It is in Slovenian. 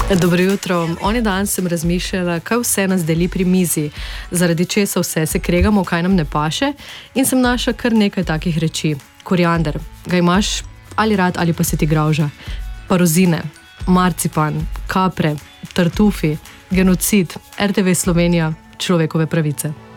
Dobro jutro. Oni dan sem razmišljala, kaj vse nas deli pri mizi, zaradi česa vse se kregamo, kaj nam ne paše, in sem našla kar nekaj takih reči. Koriander, ga imaš ali rad ali pa se ti gravža. Parozine, marcipan, kapre, tartufi, genocid, RTV Slovenija, človekove pravice.